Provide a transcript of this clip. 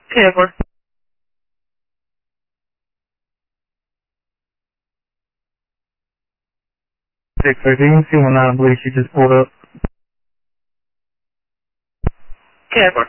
Airport. Six, I didn't see one. I believe she just pulled up. Airport.